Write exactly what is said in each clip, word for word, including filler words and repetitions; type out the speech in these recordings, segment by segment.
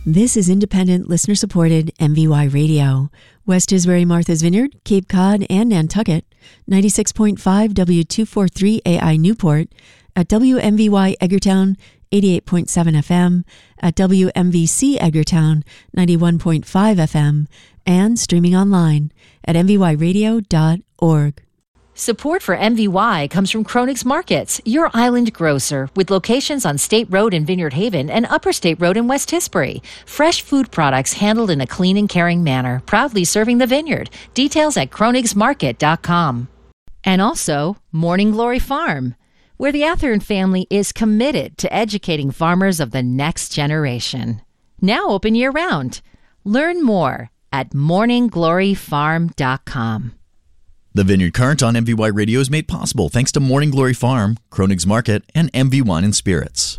This is independent, listener-supported M V Y Radio. West Tisbury, Martha's Vineyard, Cape Cod, and Nantucket. ninety-six point five W two forty-three A I Newport. At W M V Y Edgartown, eighty-eight point seven F M. At W M V C Edgartown, ninety-one point five F M. And streaming online at m v y radio dot org. Support for M V Y comes from Kronig's Markets, your island grocer, with locations on State Road in Vineyard Haven and Upper State Road in West Tisbury. Fresh food products handled in a clean and caring manner, proudly serving the vineyard. Details at kronigs market dot com. And also, Morning Glory Farm, where the Athearn family is committed to educating farmers of the next generation. Now open year-round. Learn more at morning glory farm dot com. The Vineyard Current on M V Y Radio is made possible thanks to Morning Glory Farm, Kronig's Market, and M V Wine and Spirits.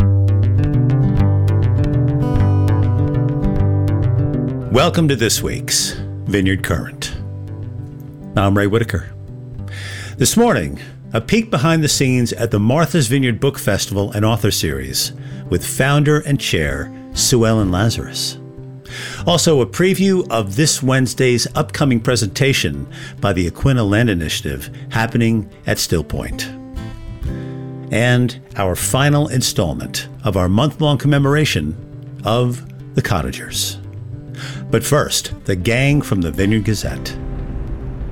Welcome to this week's Vineyard Current. I'm Ray Whitaker. This morning, a peek behind the scenes at the Martha's Vineyard Book Festival and Author Series with founder and chair Sue Ellen Lazarus. Also, a preview of this Wednesday's upcoming presentation by the Aquinnah Land Initiative happening at Still Point. And our final installment of our month-long commemoration of the Cottagers. But first, the gang from the Vineyard Gazette.